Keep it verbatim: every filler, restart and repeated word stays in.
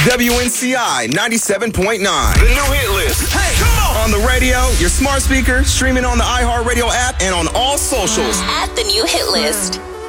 W N C I ninety-seven point nine. The new hit list. Hey, come on! On the radio, your smart speaker, streaming on the iHeartRadio app, and on all socials. At the new hit list.